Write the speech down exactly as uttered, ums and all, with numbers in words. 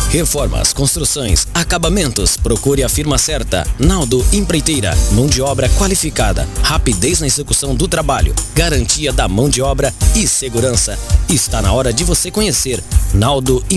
Reformas, construções, acabamentos. Procure a firma certa. Naldo Empreiteira. Mão de obra qualificada. Rapidez na execução do trabalho. Garantia da mão de obra e segurança. Está na hora de você conhecer Naldo